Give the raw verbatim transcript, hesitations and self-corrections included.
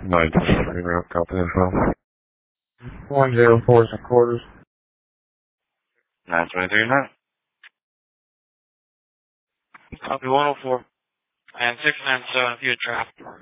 nine twenty-three route, copy info. one zero four and quarters. nine twenty-three now. Copy one oh four. And six nine seven, if you traffic.